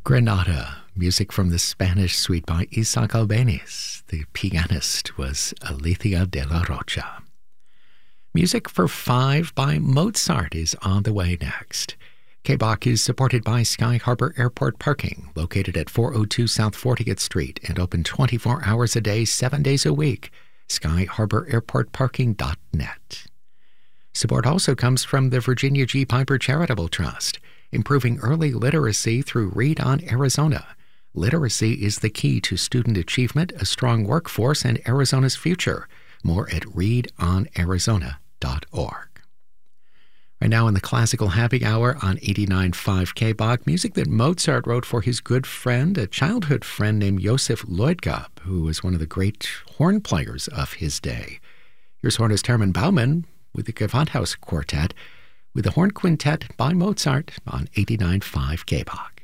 Granada, music from the Spanish suite by Isaac Albéniz. The pianist was Alicia de la Rocha. Music for Five by Mozart is on the way next. K-Bach is supported by Sky Harbor Airport Parking, located at 402 South 40th Street and open 24 hours a day, 7 days a week. SkyHarborAirportParking.net. Support also comes from the Virginia G. Piper Charitable Trust, improving early literacy through Read on Arizona. Literacy is the key to student achievement, a strong workforce, and Arizona's future. More at readonarizona.org. Right now in the Classical Happy Hour on 89.5 K-Bach, music that Mozart wrote for his good friend, a childhood friend named Josef Leutgeb, who was one of the great horn players of his day. Here's hornist Hermann Baumann with the Gewandhaus Quartet with the Horn Quintet by Mozart on 89.5 K-Bach.